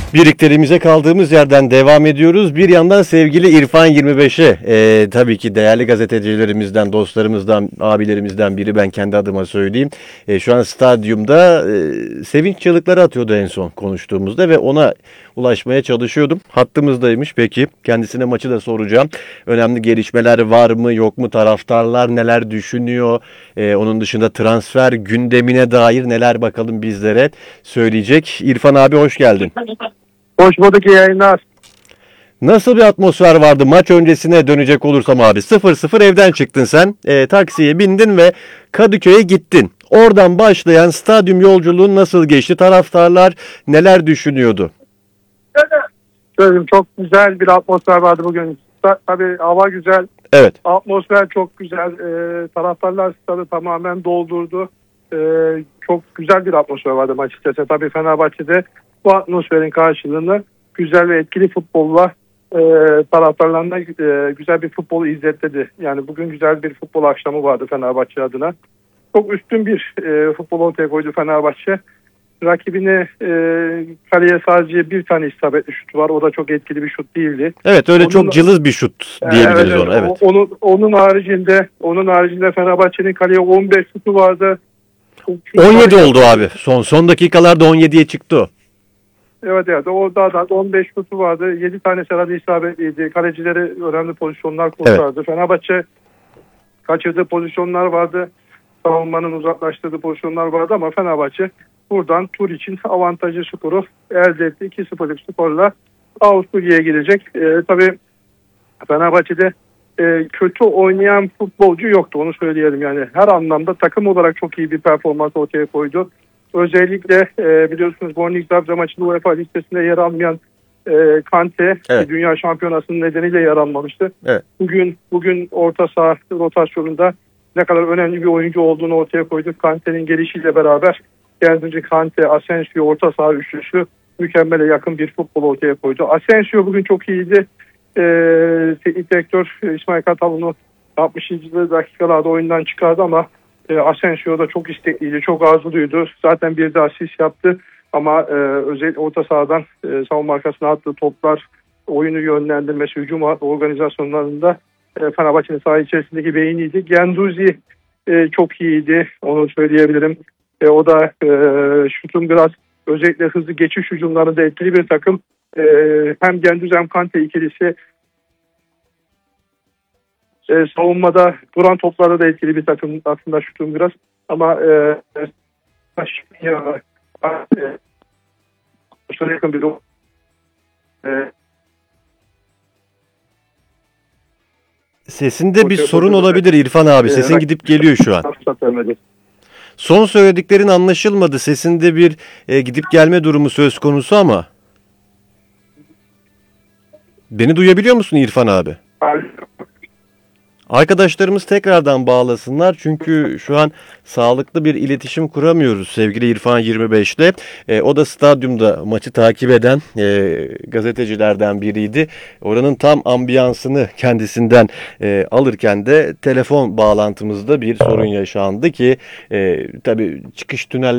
Birliklerimize kaldığımız yerden devam ediyoruz. Bir yandan sevgili İrfan 25'e tabii ki değerli gazetecilerimizden, dostlarımızdan, abilerimizden biri, ben kendi adıma söyleyeyim. Şu an stadyumda sevinç çığlıkları atıyordu en son konuştuğumuzda ve ona ulaşmaya çalışıyordum. Hattımızdaymış peki. Kendisine maçı da soracağım. Önemli gelişmeler var mı yok mu? Taraftarlar neler düşünüyor? Onun dışında transfer gündemine dair neler bakalım bizlere söyleyecek. İrfan abi hoş geldin. Hoş bulduk, iyi yayınlar. Nasıl bir atmosfer vardı maç öncesine dönecek olursam abi? 0-0 evden çıktın sen. Taksiye bindin ve Kadıköy'e gittin. Oradan başlayan stadyum yolculuğun nasıl geçti? Taraftarlar neler düşünüyordu? Söyleyeyim, çok güzel bir atmosfer vardı bugün. Tabii hava güzel, Evet. atmosfer çok güzel. Taraftarlar stadı tamamen doldurdu. Çok güzel bir atmosfer vardı maç içerisinde. Tabii Fenerbahçe'de bu atmosferin karşılığını güzel ve etkili futbolla taraftarlarına güzel bir futbolu izletti. Yani bugün güzel bir futbol akşamı vardı Fenerbahçe adına. Çok üstün bir futbol ortaya koydu Fenerbahçe. Rakibine kaleye sadece bir tane isabetli şut var. O da çok etkili bir şut değildi. Evet, öyle çok cılız bir şut diyebiliriz ona. Evet. Onun haricinde Fenerbahçe'nin kaleye 15 şutu vardı. 17 oldu abi. Son dakikalarda 17'ye çıktı o. Evet. Orada da 15 şutu vardı. 7 tane herhalde isabetliydi. Kalecileri önemli pozisyonlar kurtardı. Evet. Fenerbahçe kaçırdığı pozisyonlar vardı. Savunmanın uzaklaştırdığı pozisyonlar vardı ama Fenerbahçe buradan tur için avantajlı skoru elde etti. 2-0'lık skorla Avusturya'ya gidecek. Tabii Fenerbahçe'de kötü oynayan futbolcu yoktu, onu söyleyelim. Yani her anlamda takım olarak çok iyi bir performans ortaya koydu. Özellikle biliyorsunuz Bornik Zagreb maçında UEFA listesinde yer almayan Kante, evet, Dünya Şampiyonası'nın nedeniyle yer almamıştı. Evet. Bugün orta saha rotasyonunda ne kadar önemli bir oyuncu olduğunu ortaya koyduk. Kante'nin gelişiyle beraber Genzinci, Kante, Asensio orta saha üçlüsü mükemmele yakın bir futbol ortaya koydu. Asensio bugün çok iyiydi. Teknik direktör İsmail Kartal'ını 60. dakikalarda oyundan çıkardı ama Asensio da çok istekliydi, çok arzuluydu. Zaten bir de asist yaptı ama özellikle orta sahadan savunma arkasına attığı toplar, oyunu yönlendirmesi, hücum organizasyonlarında Fenerbahçe'nin saha içerisindeki beyniydi. Genduzi çok iyiydi, onu söyleyebilirim. O da şutun biraz, özellikle hızlı geçiş hücumlarında etkili bir takım. Hem Genduzi hem Kante ikilisi savunmada duran toplarda da etkili bir takım aslında şutun biraz. Ama şöyle yakın bir Sesinde bir sorun olabilir İrfan abi. Sesin gidip geliyor şu an. Son söylediklerin anlaşılmadı. Sesinde bir gidip gelme durumu söz konusu ama. Beni duyabiliyor musun İrfan abi? Arkadaşlarımız tekrardan bağlasınlar çünkü şu an sağlıklı bir iletişim kuramıyoruz sevgili İrfan 25'le. O da stadyumda maçı takip eden gazetecilerden biriydi. Oranın tam ambiyansını kendisinden alırken de telefon bağlantımızda bir sorun yaşandı ki tabii çıkış tünel